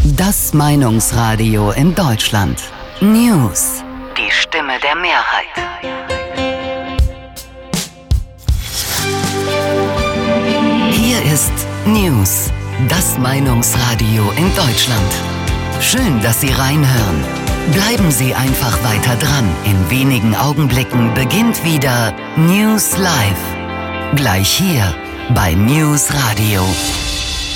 Das Meinungsradio in Deutschland. News. Die Stimme der Mehrheit. Hier ist News. Das Meinungsradio in Deutschland. Schön, dass Sie reinhören. Bleiben Sie einfach weiter dran. In wenigen Augenblicken beginnt wieder News Live. Gleich hier bei News Radio.